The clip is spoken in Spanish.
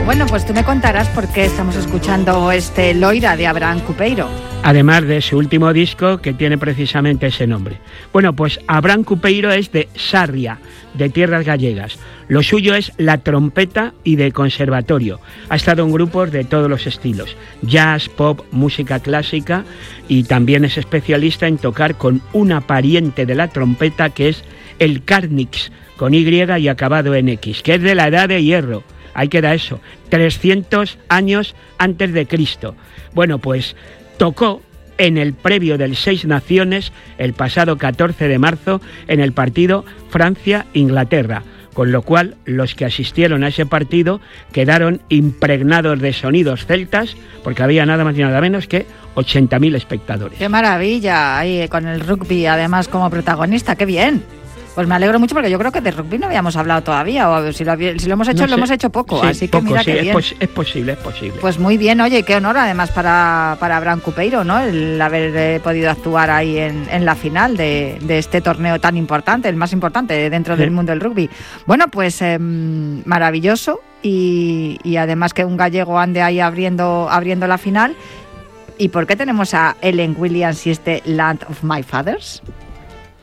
Bueno, pues tú me contarás por qué estamos escuchando este Loira de Abraham Cupeiro. Además de su último disco, que tiene precisamente ese nombre. Bueno, pues Abraham Cupeiro es de Sarria, de tierras gallegas. Lo suyo es la trompeta y de conservatorio. Ha estado en grupos de todos los estilos: jazz, pop, música clásica, y también es especialista en tocar con una pariente de la trompeta que es el Carnix, con Y y acabado en X, que es de la Edad de Hierro. Ahí queda eso, 300 años antes de Cristo. Bueno, pues tocó en el previo del Seis Naciones el pasado 14 de marzo en el partido Francia-Inglaterra, con lo cual los que asistieron a ese partido quedaron impregnados de sonidos celtas, porque había nada más y nada menos que 80.000 espectadores. ¡Qué maravilla! Ahí con el rugby además como protagonista, ¡qué bien! Pues me alegro mucho porque yo creo que de rugby no habíamos hablado todavía, o si lo hemos hecho, no sé. Lo hemos hecho poco, sí, así que poco, mira sí, qué bien. Es posible. Pues muy bien, oye, qué honor además para Abraham Cupeiro, ¿no? El haber podido actuar ahí en la final de este torneo tan importante, el más importante dentro del mundo del rugby. Bueno, pues maravilloso y además que un gallego ande ahí abriendo la final. ¿Y por qué tenemos a Ellen Williams y este Land of My Fathers?